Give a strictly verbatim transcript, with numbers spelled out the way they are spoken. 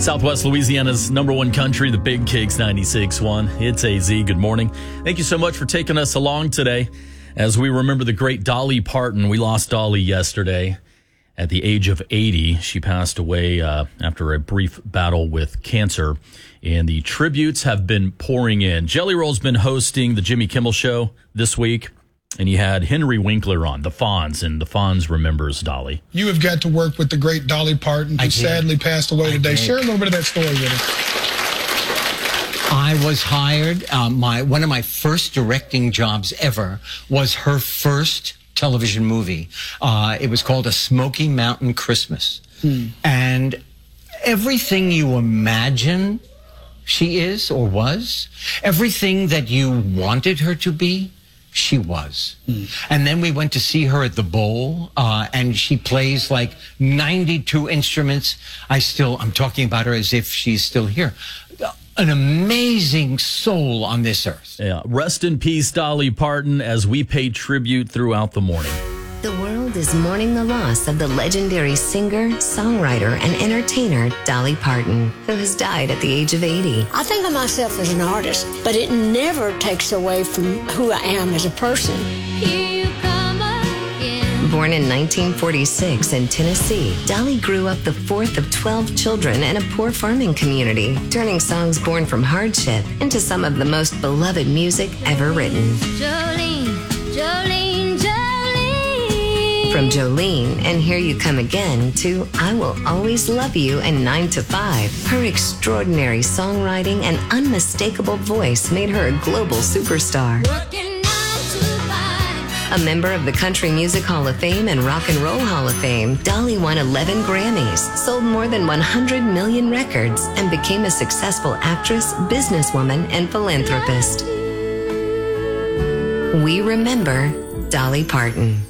Southwest Louisiana's number one country, the Big Cakes ninety-six point one. It's A Z. Good morning. Thank you so much for taking us along today as we remember the great Dolly Parton. We lost Dolly yesterday at the age of eighty. She passed away uh, after a brief battle with cancer, and the tributes have been pouring in. Jelly Roll's been hosting the Jimmy Kimmel Show this week, and he had Henry Winkler on, the Fonz, and the Fonz remembers Dolly. You have got to work with the great Dolly Parton, who sadly passed away today. Share a little bit of that story with us. I was hired. Um, my one of my first directing jobs ever was her first television movie. Uh, it was called A Smoky Mountain Christmas. Hmm. And everything you imagine she is or was, everything that you wanted her to be, she was. Mm. And then we went to see her at the Bowl, uh, and she plays like ninety-two instruments. I still, I'm talking about her as if she's still here. An amazing soul on this earth. Yeah. Rest in peace, Dolly Parton, as we pay tribute throughout the morning. The world is mourning the loss of the legendary singer, songwriter, and entertainer Dolly Parton, who has died at the age of eighty. I think of myself as an artist, but it never takes away from who I am as a person. Here you come again. Born in nineteen forty-six in Tennessee, Dolly grew up the fourth of twelve children in a poor farming community, turning songs born from hardship into some of the most beloved music ever written. Jolene, Jolene. From Jolene and Here You Come Again to I Will Always Love You and nine to five, her extraordinary songwriting and unmistakable voice made her a global superstar. A member of the Country Music Hall of Fame and Rock and Roll Hall of Fame, Dolly won eleven Grammys, sold more than one hundred million records, and became a successful actress, businesswoman, and philanthropist. We remember Dolly Parton.